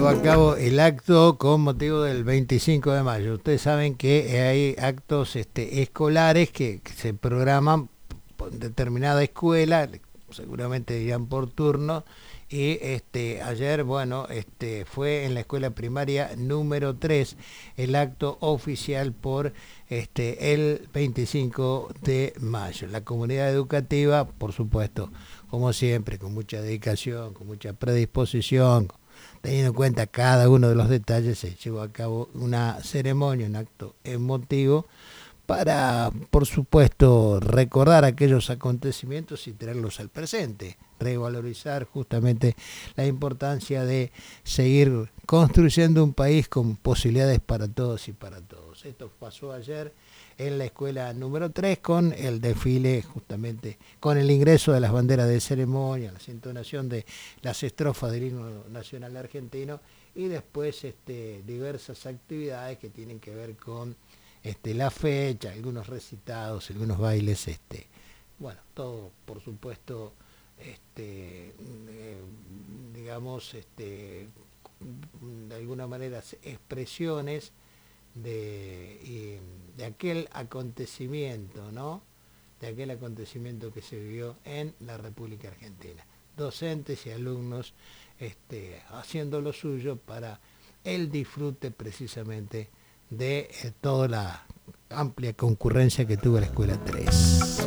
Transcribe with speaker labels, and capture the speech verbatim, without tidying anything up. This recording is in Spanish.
Speaker 1: llevó a cabo el acto con motivo del veinticinco de mayo. Ustedes saben que hay actos este, escolares que, que se programan por determinada escuela, seguramente dirán por turno, y este ayer, bueno, este fue en la escuela primaria número tres el acto oficial por este el veinticinco de mayo. La comunidad educativa, por supuesto, como siempre, con mucha dedicación, con mucha predisposición, teniendo en cuenta cada uno de los detalles, se llevó a cabo una ceremonia, un acto emotivo para, por supuesto, recordar aquellos acontecimientos y traerlos al presente, revalorizar justamente la importancia de seguir construyendo un país con posibilidades para todos y para todos. Esto pasó ayer en la escuela número tres con el desfile, justamente con el ingreso de las banderas de ceremonia, la entonación de las estrofas del himno nacional argentino y después este, diversas actividades que tienen que ver con Este, la fecha, algunos recitados, algunos bailes, este, bueno, todo por supuesto, este, eh, digamos, este, de alguna manera expresiones de, y, de aquel acontecimiento, ¿no? De aquel acontecimiento que se vivió en la República Argentina. Docentes y alumnos este, haciendo lo suyo para el disfrute precisamente de eh, toda la amplia concurrencia que tuvo la Escuela tres.